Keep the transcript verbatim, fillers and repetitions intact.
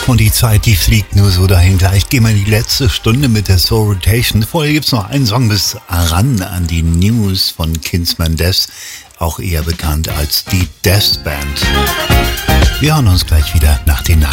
Und die Zeit, die fliegt nur so dahin. Gleich gehen wir in die letzte Stunde mit der Soul Rotation. Vorher gibt es noch einen Song bis ran an die News von Kinsman Death, auch eher bekannt als die Death Band. Wir hören uns gleich wieder nach den Nachrichten.